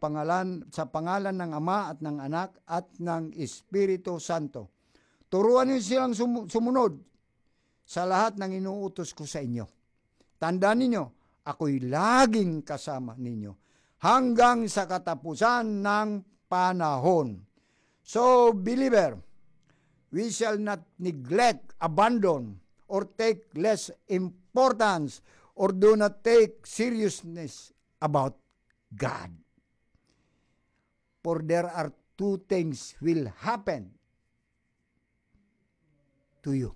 pangalan ng Ama at ng Anak at ng Espiritu Santo. Turuan niyo silang sumunod sa lahat ng inuutos ko sa inyo. Tandaan ninyo, ako'y laging kasama ninyo hanggang sa katapusan ng panahon. So, believer, we shall not neglect, abandon, or take less importance, or do not take seriousness about God. For there are two things will happen to you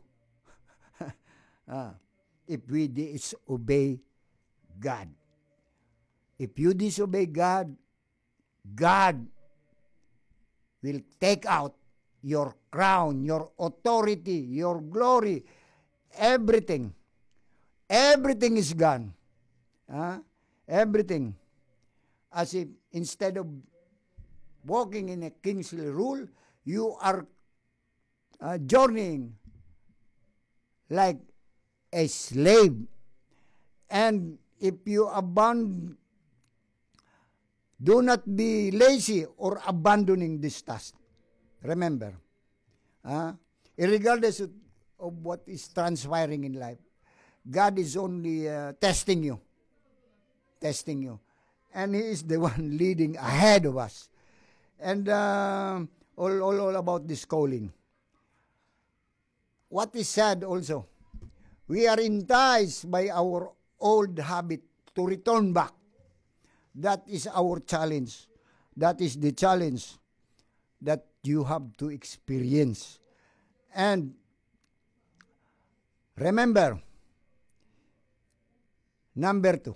if we disobey God. If you disobey God, God will take out your crown, your authority, your glory, everything. Everything is gone. Everything. As if instead of walking in a kingly rule, you are journeying like a slave. And if you do not be lazy or abandoning this task. Remember, regardless of what is transpiring in life, God is only testing you. And He is the one leading ahead of us. And all about this calling. What is said also, we are enticed by our old habit to return back. That is our challenge. That is the challenge that you have to experience. And remember, number 2,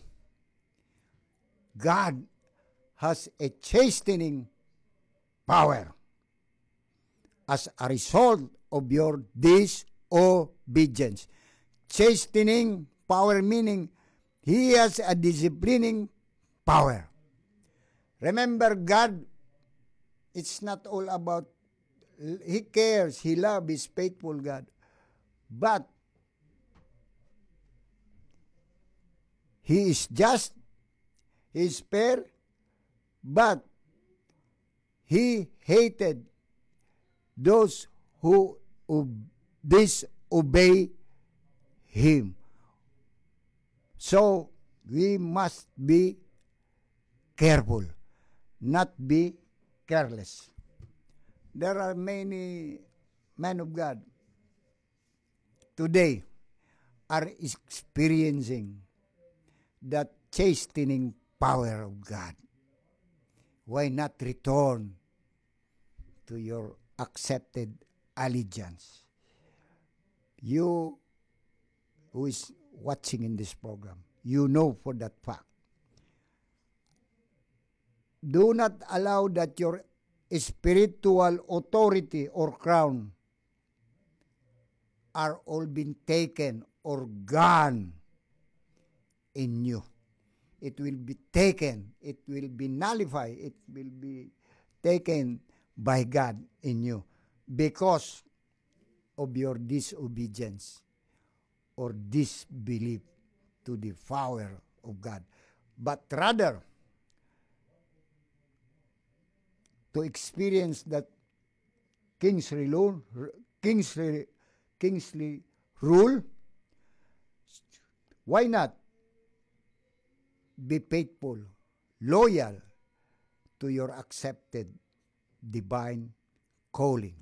God has a chastening power as a result of your disobedience. Chastening power meaning He has a disciplining power. Remember, God, it's not all about, He cares, He loves, He's faithful God. But He is just, He is fair, but He hated those who disobey Him. So, we must be careful, not be careless. There are many men of God today are experiencing that chastening power of God. Why not return to your accepted allegiance? You who is watching in this program, you know for that fact. Do not allow that your spiritual authority or crown are all been taken or gone in you. It will be taken, it will be nullified, it will be taken by God in you because of your disobedience or disbelief to the power of God. But rather, to experience that kingly rule, why not be faithful, loyal to your accepted divine calling,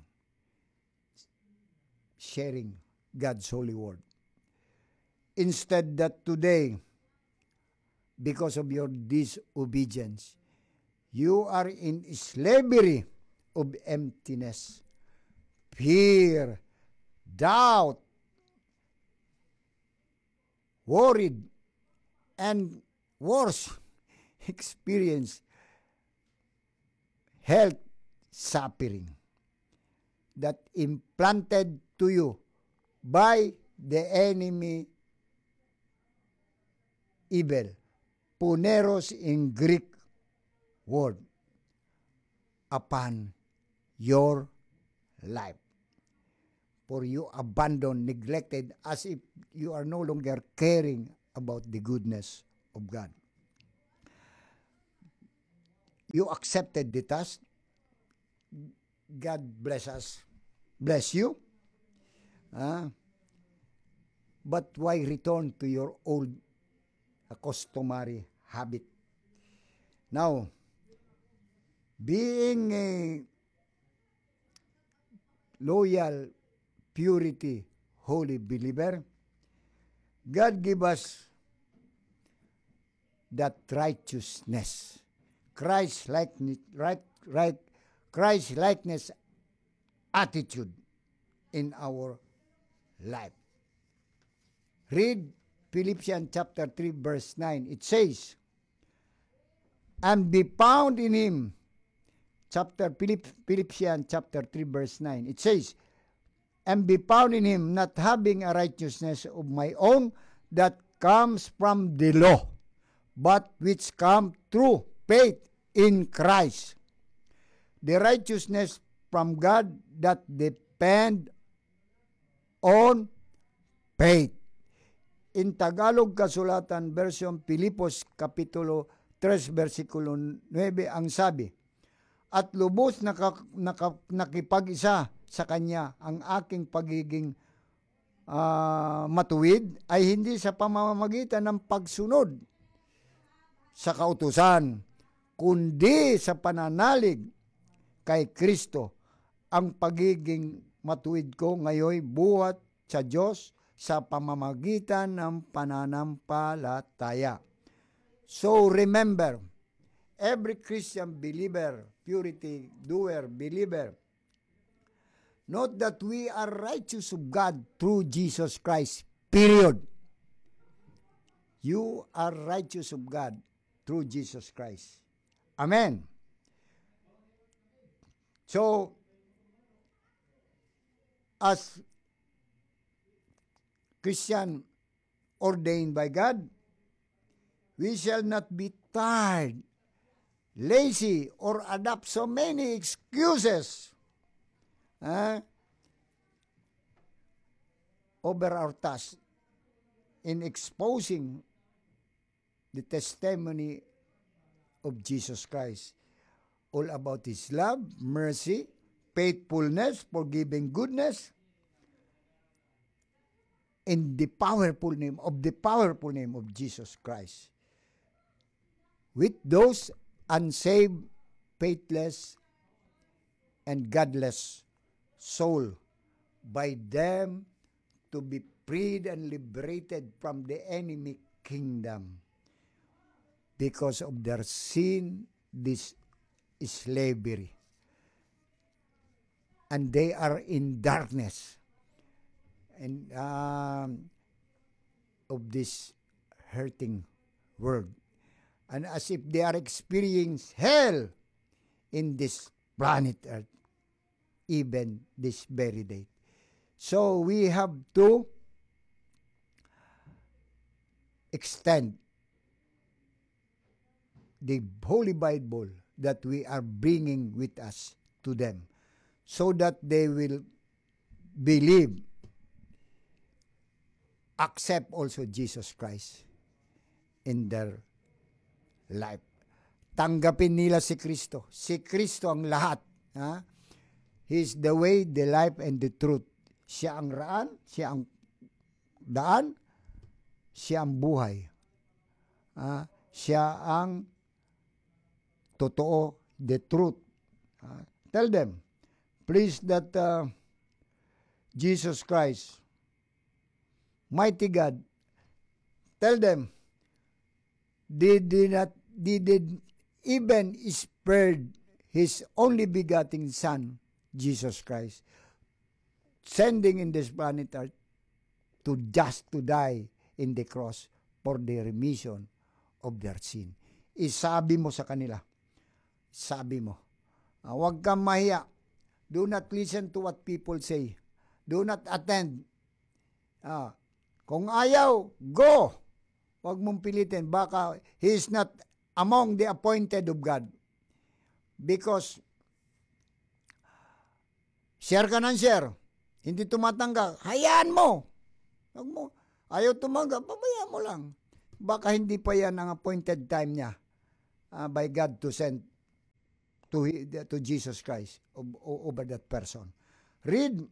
sharing God's holy word. Instead that today, because of your disobedience, you are in slavery of emptiness, fear, doubt, worried, and worse, experience health suffering that implanted to you by the enemy evil, puneros in Greek word, upon your life. For you abandoned, neglected, as if you are no longer caring about the goodness of God. You accepted the task. God bless us. Bless you. But why return to your old customary habit? Now, being a loyal, purity, holy believer, God give us that righteousness, Christ-likeness attitude in our life. Read Philippians chapter 3 verse 9. It says, and be found in Him. Philippians chapter 3 verse 9. It says, and be found in Him, not having a righteousness of my own that comes from the law, but which comes through faith in Christ. The righteousness from God that depend on faith. In Tagalog Kasulatan Version Filipos Kapitulo 3 versikulo 9 ang sabi, at lubos nakipag-isa sa Kanya ang aking pagiging matuwid ay hindi sa pamamagitan ng pagsunod sa kautusan, kundi sa pananalig kay Kristo. Ang pagiging matuwid ko ngayon buhat sa Diyos sa pamamagitan ng pananampalataya. So remember, every Christian believer, purity doer believer, note that we are righteous of God through Jesus Christ, period. You are righteous of God through Jesus Christ. Amen. So, as Christian ordained by God, we shall not be tired, lazy, or adopt so many excuses over our task in exposing the testimony of Jesus Christ, all about His love, mercy, faithfulness, forgiving goodness, in the powerful name of Jesus Christ. With those unsaved, faithless, and godless soul, by them to be freed and liberated from the enemy kingdom because of their sin, this slavery. And they are in darkness and of this hurting world. And as if they are experiencing hell in this planet Earth, even this very day. So we have to extend the Holy Bible that we are bringing with us to them so that they will believe, accept also Jesus Christ in their life. Tanggapin nila si Kristo. Si Kristo ang lahat. He is the way, the life, and the truth. Siya ang raan, siya ang daan, siya ang buhay. Siya ang totoo, the truth. Tell them, please, that Jesus Christ, mighty God, tell them, did even spared His only begotten Son, Jesus Christ, sending in this planet Earth to die in the cross for the remission of their sin. Isabi mo sa kanila, sabi mo, huwag kang mahiya. Do not listen to what people say. Do not attend. Kung ayaw, go. Huwag mong pilitin. Baka he is not among the appointed of God. Because share ka ng share. Hindi tumatanggap. Hayaan mo. Huwag mo. Ayaw tumanggap. Pabayaan mo lang. Baka hindi pa yan ang appointed time niya by God to send to Jesus Christ over that person. Read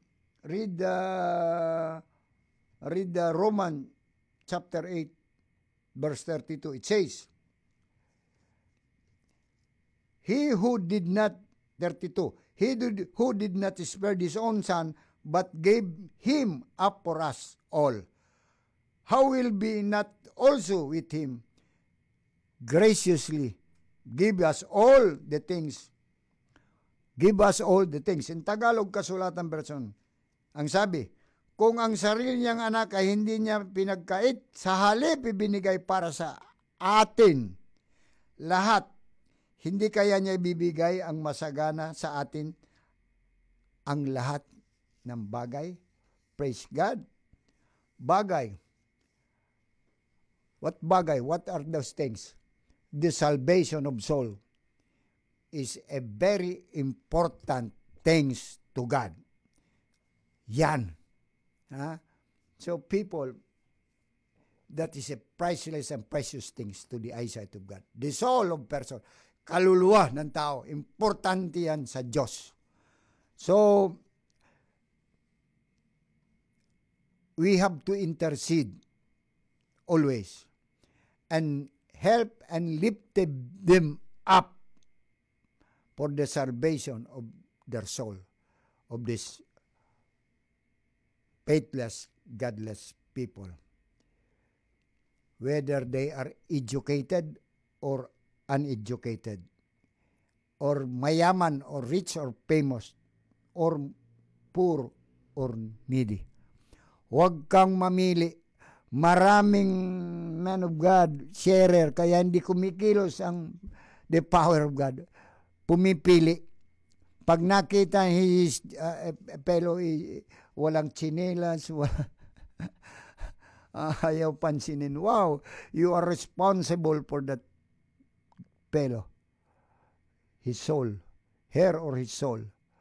Roman chapter 8 verse 32. It says, He who did not spare his own son, but gave him up for us all, how will be not also with him graciously give us all the things? Give us all the things. In Tagalog Kasulatan Version, ang sabi, kung ang sarili niyang anak ay hindi niya pinagkait, sa halip ibinigay para sa atin lahat, hindi kaya niya ibibigay ang masagana sa atin ang lahat ng bagay? Praise God. Bagay. What bagay? What are those things? The salvation of soul is a very important things to God. Yan. So people, that is a priceless and precious things to the eyesight of God. The soul of person, kaluluwa ng tao, importante yan sa Diyos. So, we have to intercede always and help and lift them up for the salvation of their soul, of this faithless, godless people. Whether they are educated or uneducated, or mayaman or rich or famous, or poor or needy. Huwag kang mamili. Maraming man of God, sharer, kaya hindi kumikilos ang the power of God. Pumipili. Pag nakita he is a fellow, walang tsinelas, ayaw pansinin. Wow, you are responsible for that fellow, his soul, her or his soul,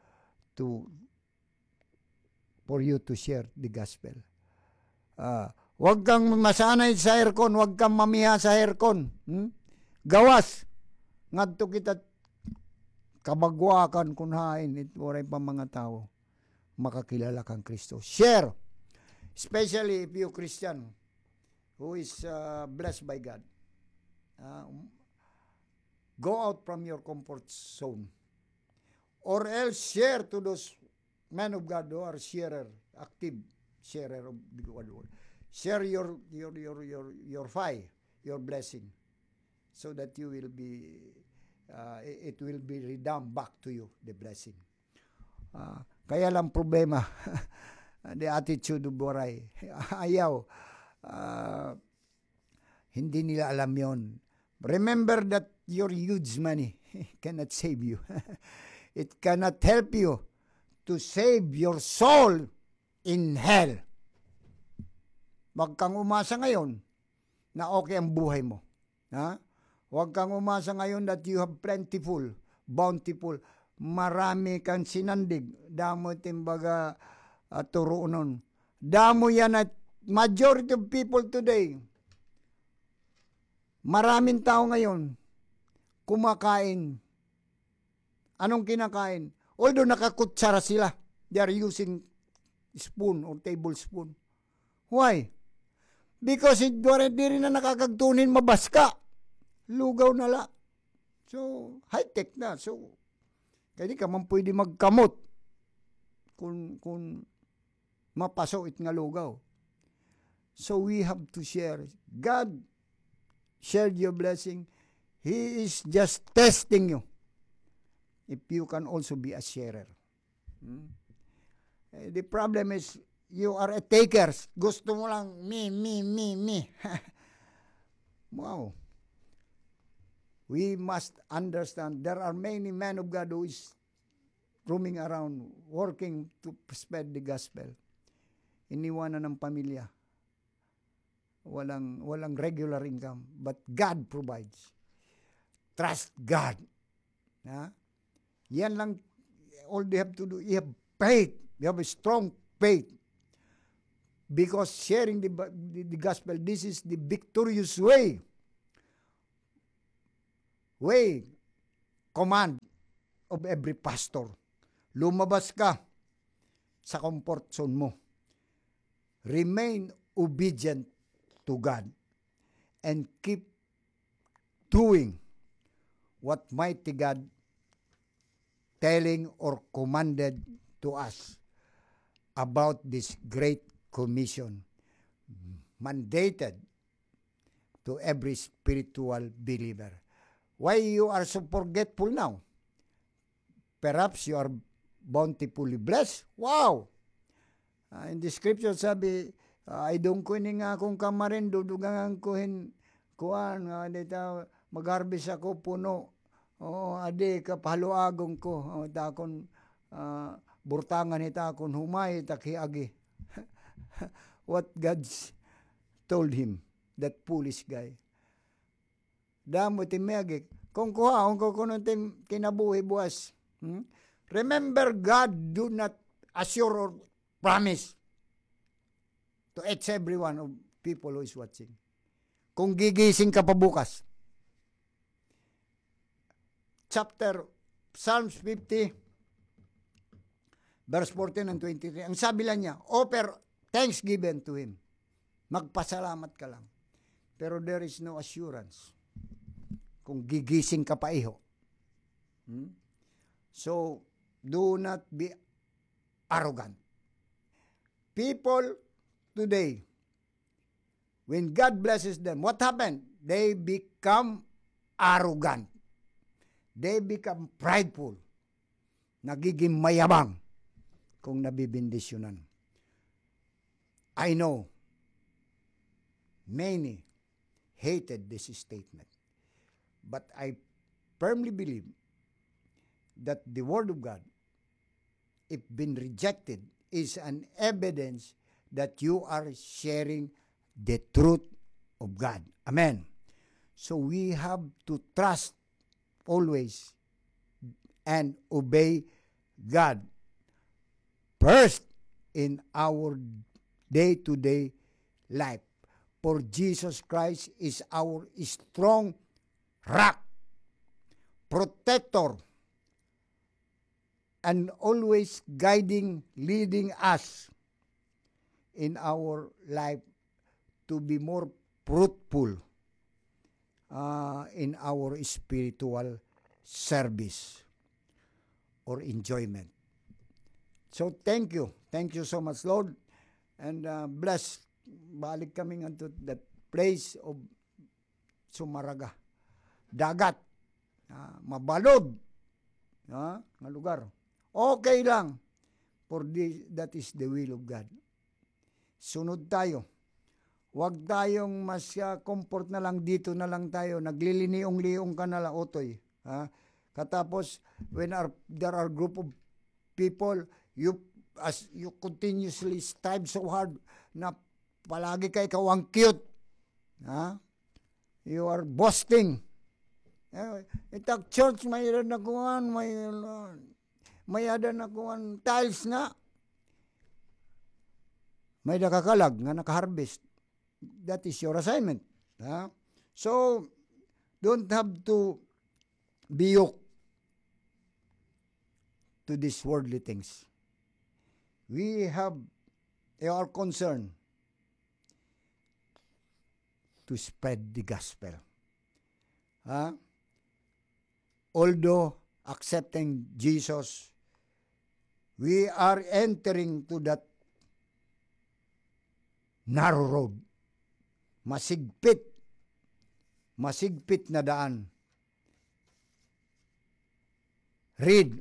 for you to share the gospel. Huwag kang masanay sa aircon, huwag kang mamiha sa aircon. Gawas. Ngadto kita kabagwakan kunhain, ituray pa mga tao, makakilala kang Kristo. Share. Especially if you Christian who is blessed by God. Go out from your comfort zone. Or else share to those men of God who are active sharer of the word. Share your blessing, so that you will be, it will be redound back to you, the blessing. Kaya lang problema, the attitude of Boray, ayaw, hindi nila alam yon. Remember that your huge money cannot save you. It cannot help you to save your soul in hell. Huwag kang umasa ngayon na okay ang buhay mo. Huwag kang umasa ngayon that you have plentiful, bountiful, marami kang sinandig. Damo timbaga turo nun. Damo yan at majority of people today, maraming tao ngayon, kumakain. Anong kinakain? Although nakakutsara sila, they are using spoon or tablespoon. Why? Because di rin na nakakagtunin mabaska. Lugaw na la. So, high-tech na. So, kaya di ka man pwede magkamot kung mapaso it nga lugaw. So, we have to share. God shared your blessing. He is just testing you. If you can also be a sharer. The problem is, you are a taker. Gusto mo lang, me. Wow. We must understand, there are many men of God who is roaming around, working to spread the gospel. Iniwanan ng pamilya. Walang regular income. But God provides. Trust God. Yan lang, all they have to do, you have faith. You have a strong faith. Because sharing the gospel, this is the victorious way. Command of every pastor. Lumabas ka sa comfort zone mo. Remain obedient to God and keep doing what mighty God telling or commanded to us about this great commission mandated to every spiritual believer. Why you are so forgetful now? Perhaps you are bountifully blessed. Wow! In the scripture sabi, ay dong kunin nga akong kamarin, dudugangan kuhin, kuhan, dito, mag-harvest ako puno. Adi, kapahaluagong ko. Takon, burtangan ita akong humay, takiagi. What God told him, that foolish guy. Damo timiyagi. Kung kuha, kung kuno kinabuhi buwas. Remember, God do not assure or promise to each every one of people who is watching. Kung gigising ka pa bukas. Psalms 50, verse 14 and 23. Ang sabi lang niya, offer thanksgiving to Him. Magpasalamat ka lang. Pero there is no assurance kung gigising ka pa iho. So, do not be arrogant. People today, when God blesses them, what happened? They become arrogant. They become prideful. Nagiging mayabang kung nabibindisyonan. I know many hated this statement. But I firmly believe that the Word of God, if been rejected, is an evidence that you are sharing the truth of God. Amen. So we have to trust always and obey God first in our day-to-day life. For Jesus Christ is our strong rock, protector, and always guiding, leading us in our life to be more fruitful in our spiritual service or enjoyment. So thank you. Thank you so much, Lord. And bless. Balik kami into that place of Sumaraga. Dagat. Mabalod. Nga lugar. Okay lang. For that is the will of God. Sunod tayo. Huwag tayong mas comfort na lang, dito na lang tayo. Nagliliniong-liong ka na lang, otoy. Katapos, when there are group of people, as you continuously strive so hard na palagi kay kawang cute. You are boasting. Itak church, may nakuhan, may ada nakuhan tiles na. May nakakalag nga nakaharvest. That is your assignment. So, don't have to be yoked to these worldly things. We have our concern to spread the gospel. Although accepting Jesus, we are entering to that narrow road. Masigpit na daan. Read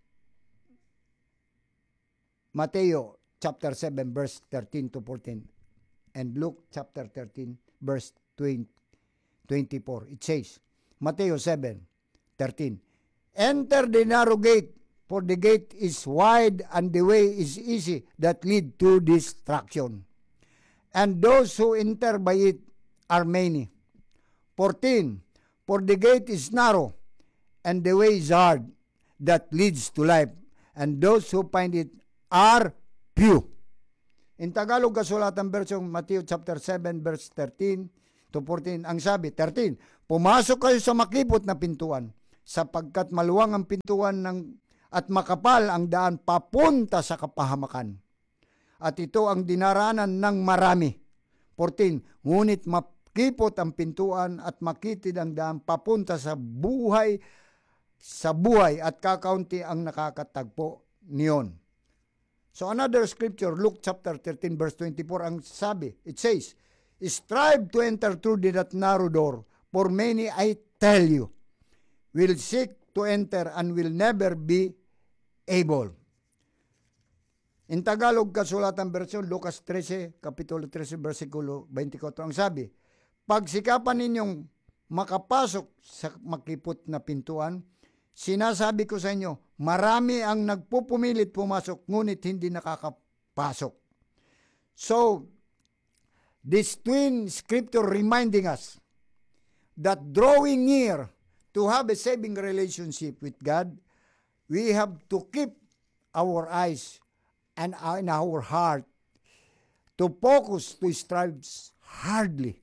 Matthew chapter 7 verse 13 to 14 and Luke chapter 13 verse 24. It says, Matthew 7:13, enter the narrow gate, for the gate is wide and the way is easy that lead to destruction. And those who enter by it are many. 14, for the gate is narrow and the way is hard that leads to life, and those who find it are few. In Tagalog, kasulatan bersong Matthew chapter 7 verse 13 to 14, ang sabi, 13, pumasok kayo sa makipot na pintuan, sapagkat maluwang ang pintuan at makapal ang daan papunta sa kapahamakan. At ito ang dinaranan ng marami. 14, ngunit makipot ang pintuan at makitid ang daan papunta sa buhay at kakaunti ang nakakatagpo niyon. So another scripture, Luke chapter 13 verse 24, ang sabi, it says, strive to enter through that narrow door, for many, I tell you, will seek to enter and will never be able. In Tagalog, kasulatan bersyon, Lucas 13, Kapitulo 13, versikulo 24, ang sabi, pagsikapan ninyong makapasok sa makipot na pintuan, sinasabi ko sa inyo, marami ang nagpupumilit pumasok, ngunit hindi nakakapasok. So, this twin scripture reminding us that drawing near to have a saving relationship with God, we have to keep our eyes and in our heart to focus, to strive hardly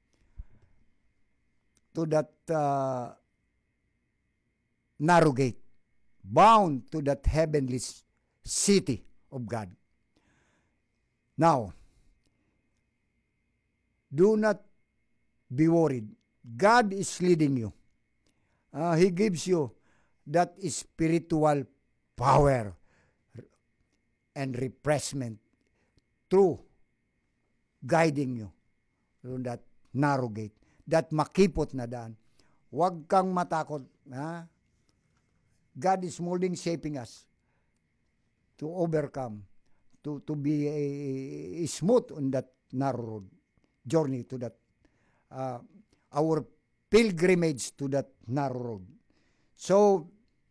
to that narrow gate, bound to that heavenly city of God. Now, do not be worried. God is leading you. He gives you that spiritual power and refreshment through guiding you through that narrow gate, that makipot na daan. Huwag kang matakot. God is molding, shaping us to overcome, to be a smooth on that narrow road, journey to that, our pilgrimage to that narrow road. So,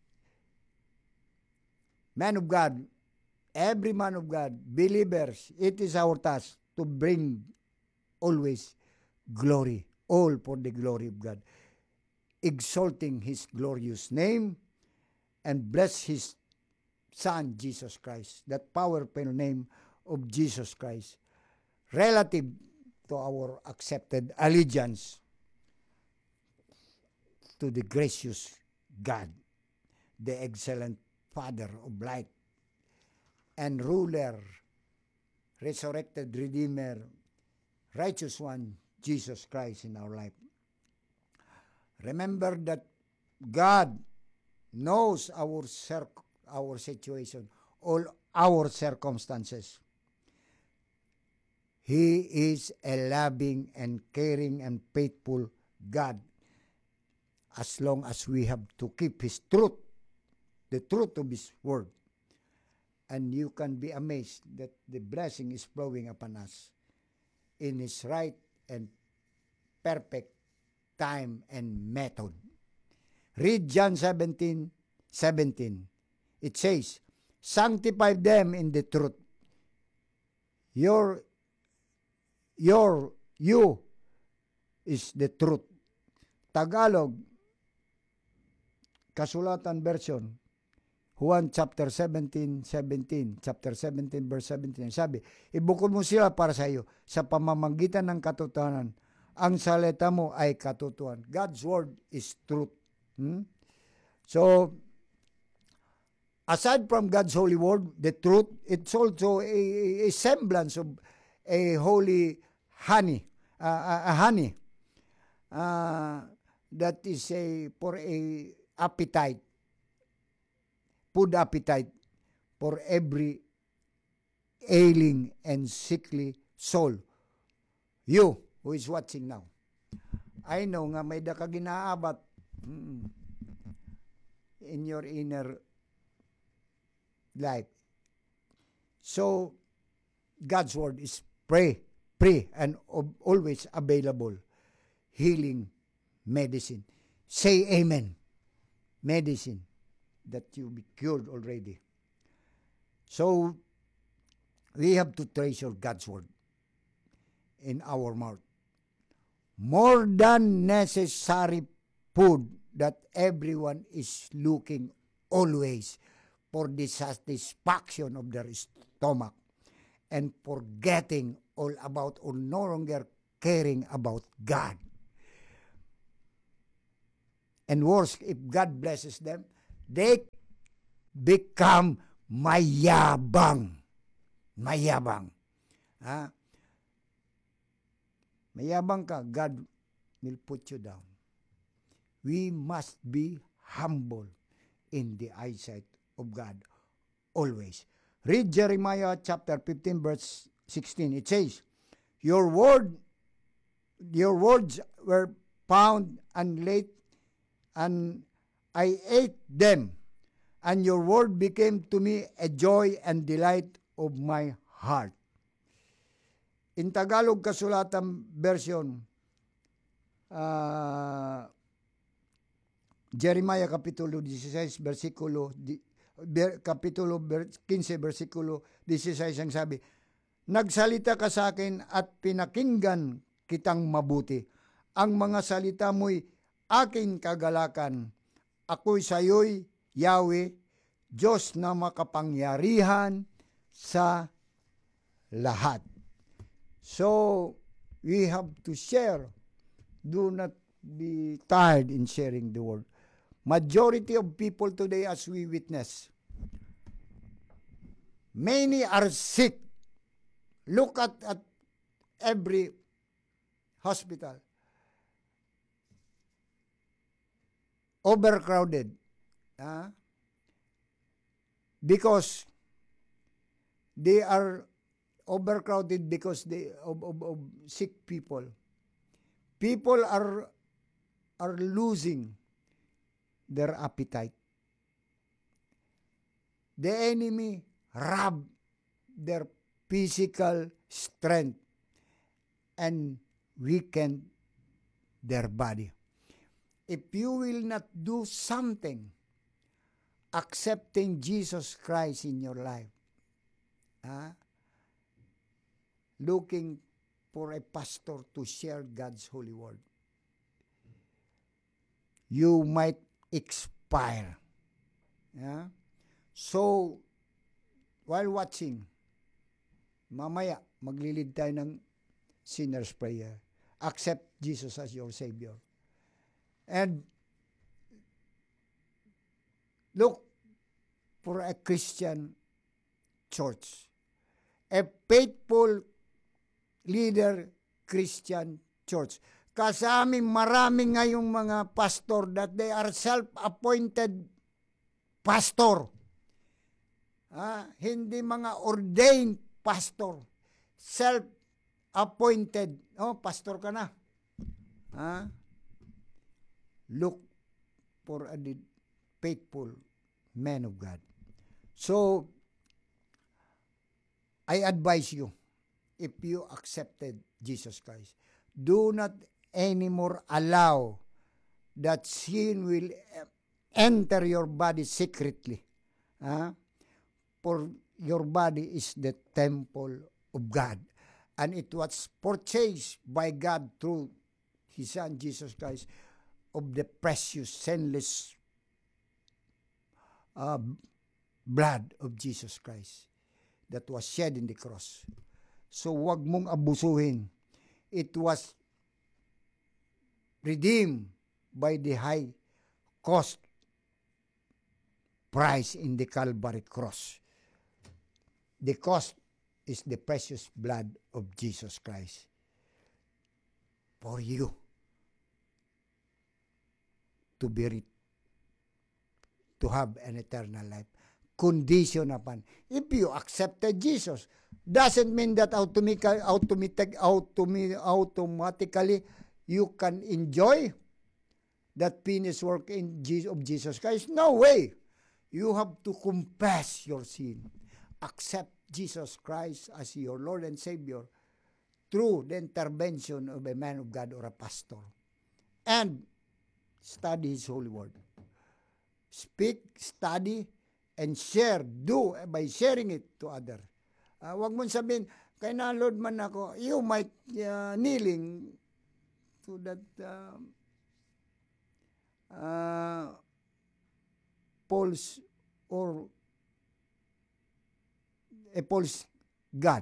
man of God, every man of God, believers, it is our task to bring always glory, all for the glory of God, exalting His glorious name and bless His Son, Jesus Christ, that powerful name of Jesus Christ, relative to our accepted allegiance to the gracious God, the excellent Father of light, and ruler, resurrected Redeemer, righteous one, Jesus Christ in our life. Remember that God knows our situation, all our circumstances. He is a loving and caring and faithful God, as long as we have to keep His truth, the truth of His word. And you can be amazed that the blessing is flowing upon us in His right and perfect time and method. Read John 17:17. It says, sanctify them in the truth. You is the truth. Tagalog, kasulatan version, Juan chapter 17, chapter 17 verse 17, sabi, ibukod mo sila para sa iyo sa pamamagitan ng katotohanan. Ang salita mo ay katotohanan. God's word is truth. So, aside from God's holy word, the truth, it's also a semblance of a holy honey, that is for a appetite, food appetite for every ailing and sickly soul. You who is watching now, I know nga may da ka ginaabat in your inner life. So, God's word is free and always available. Healing medicine. Say amen. Medicine that you be cured already. So, we have to treasure God's word in our mouth. More than necessary food that everyone is looking always for the satisfaction of their stomach and forgetting all about or no longer caring about God. And worse, if God blesses them, they become mayabang. Mayabang. Ha? Mayabang ka, God will put you down. We must be humble in the eyesight of God always. Read Jeremiah chapter 15 verse 16. It says, Your words were found and late, and I ate them, and your word became to me a joy and delight of my heart. In Tagalog Kasulatan Version, Jeremiah Kapitulo 16, Kapitulo 15, versikulo 16 ang sabi, Nagsalita ka sa akin at pinakinggan kitang mabuti. Ang mga salita mo'y aking kagalakan. Ako'y sayo'y Yahweh, Diyos na makapangyarihan sa lahat. So, we have to share. Do not be tired in sharing the word. Majority of people today, as we witness, many are sick. Look at every hospital. Overcrowded. Because they are overcrowded because of sick people. People are losing their appetite. The enemy rob their physical strength and weaken their body. If you will not do something accepting Jesus Christ in your life, looking for a pastor to share God's holy word, you might expire. So, while watching, mamaya, maglilid tayo ng sinner's prayer. Accept Jesus as your Savior. And look for a Christian church. A faithful leader Christian church. Kasi amin maraming ngayong mga pastor that they are self-appointed pastor. Hindi mga ordained pastor. Self-appointed. Pastor ka na. Look for a faithful man of God. So, I advise you, if you accepted Jesus Christ, do not anymore allow that sin will enter your body secretly. For your body is the temple of God. And it was purchased by God through His Son, Jesus Christ, of the precious, sinless blood of Jesus Christ that was shed in the cross. So, wag mong abusuhin. It was redeemed by the high cost price in the Calvary cross. The cost is the precious blood of Jesus Christ for you to have an eternal life. Condition upon. If you accepted Jesus, doesn't mean that automatically you can enjoy that finished work of Jesus Christ. No way. You have to confess your sin. Accept Jesus Christ as your Lord and Savior through the intervention of a man of God or a pastor. And study His holy word. Speak, study, and share. Do by sharing it to others. Huwag mong sabihin, kay na Lord man ako, you might kneeling to that false or a false God.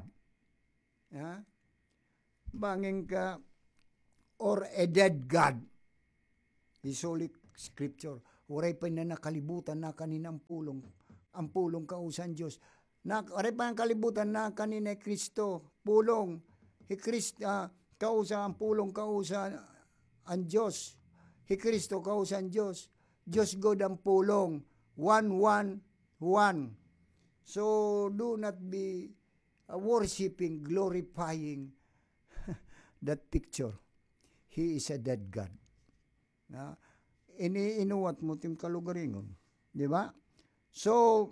Banging ka or a dead God. His holy scripture. Uray pa na nakalibutan na kanina ang pulong kausan Diyos. Uray pa ang kalibutan na kanina Kristo, pulong, kausa ang pulong kausa ang Diyos. Kristo kausa ang Diyos. Diyos God ang pulong. 1-1-1. So, do not be worshiping, glorifying that picture. He is a dead God. Iniinuwat mo tim kalugaringon. Di ba? So,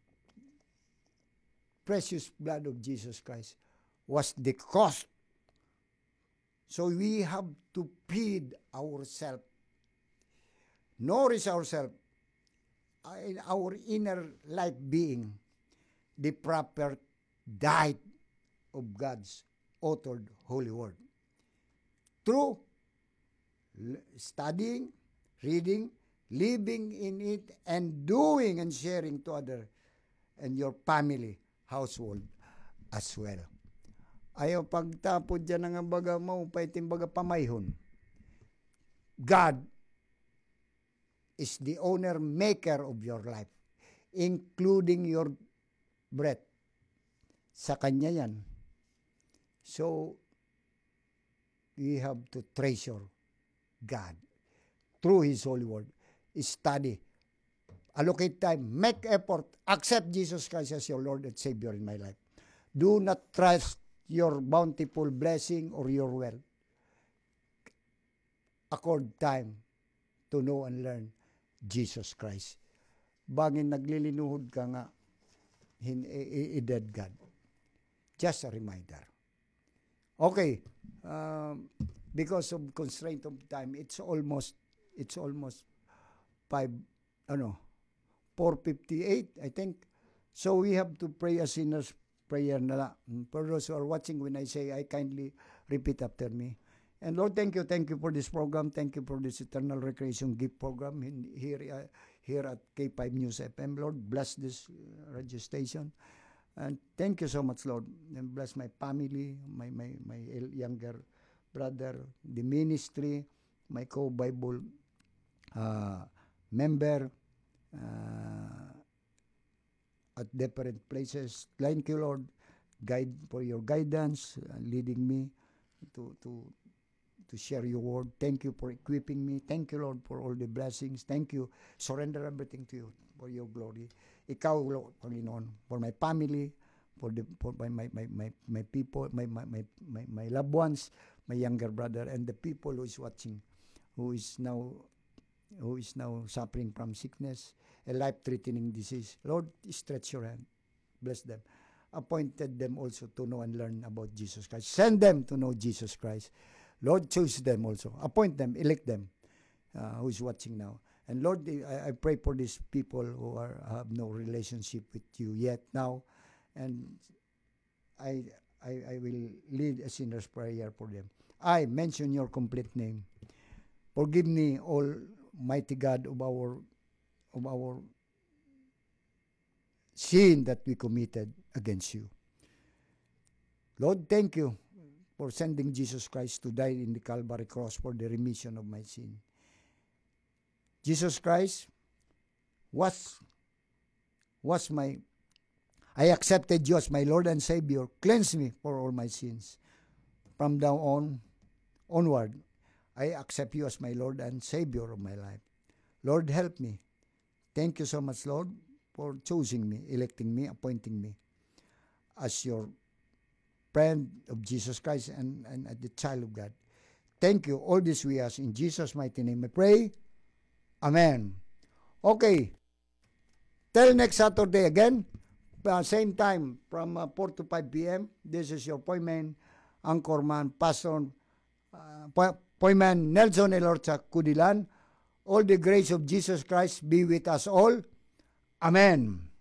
precious blood of Jesus Christ was the cost. So, we have to feed ourselves, nourish ourselves, in our inner life being, the proper diet of God's authored holy word. Through studying, reading, living in it, and doing and sharing to other and your family, household as well. Ayaw pagtapod dyan ng baga mo, paitim baga pamayhon. God is the owner, maker of your life, including your breath. Sa Kanya yan. So, we have to treasure God through His holy word. Study, allocate time, make effort, accept Jesus Christ as your Lord and Savior in my life. Do not trust your bountiful blessing or your wealth. Accord time to know and learn Jesus Christ. Bangin naglilinuhod ka nga, dead God. Just a reminder. Okay, because of constraint of time, it's almost 4:58, I think. So we have to pray a sinner's prayer na lang. For those who are watching, when I say, I kindly repeat after me. And Lord, thank you for this program. Thank you for this Eternal Recreation Gift Program here at K5 News FM. Lord, bless this radio station. And thank you so much, Lord. And bless my family, my younger brother, the ministry, my co-Bible member at different places. Thank you, Lord, for your guidance, leading me to share your word. Thank you for equipping me. Thank you, Lord, for all the blessings. Thank you. Surrender everything to you for your glory. Ikaw, Lord, Panginoon, for my family, for my people, my loved ones, my younger brother, and the people who is watching, who is now suffering from sickness, a life-threatening disease. Lord, stretch your hand. Bless them. Appointed them also to know and learn about Jesus Christ. Send them to know Jesus Christ. Lord, choose them also. Appoint them, elect them, who is watching now. And Lord, I pray for these people who have no relationship with you yet now. And I will lead a sinner's prayer for them. I mention your complete name. Forgive me, Almighty God, of our sin that we committed against you. Lord, thank you for sending Jesus Christ to die in the Calvary cross for the remission of my sin. Jesus Christ I accepted you as my Lord and Savior. Cleanse me for all my sins. From now onward, I accept you as my Lord and Savior of my life. Lord, help me. Thank you so much, Lord, for choosing me, electing me, appointing me as your friend of Jesus Christ and the child of God. Thank you. All this we ask in Jesus' mighty name I pray. Amen. Okay. Till next Saturday again, same time from 4 to 5 p.m. This is your Poyman, Anchorman, Pastor Poyman Nelson Elorcha Kudilan. All the grace of Jesus Christ be with us all. Amen.